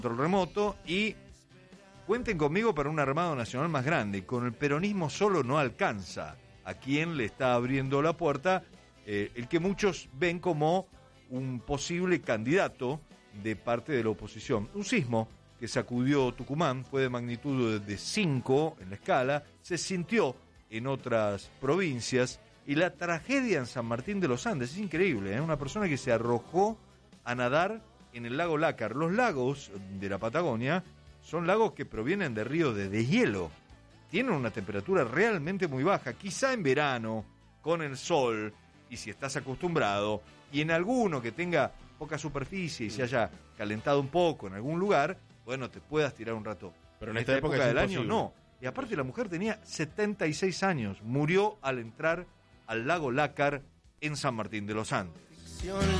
control remoto y cuenten conmigo para un armado nacional más grande. Con el peronismo solo no alcanza. ¿A quién le está abriendo la puerta? El que muchos ven como un posible candidato de parte de la oposición. Un sismo que sacudió Tucumán fue de magnitud de 5 en la escala, se sintió en otras provincias, y la tragedia en San Martín de los Andes es increíble, ¿eh? Una persona que se arrojó a nadar en el lago Lácar. Los lagos de la Patagonia son lagos que provienen de ríos de deshielo, tienen una temperatura realmente muy baja, quizá en verano, con el sol, y si estás acostumbrado, y en alguno que tenga poca superficie y se haya calentado un poco en algún lugar, bueno, te puedas tirar un rato. Pero en esta época del año no. Y aparte la mujer tenía 76 años, murió al entrar al lago Lácar en San Martín de los Andes.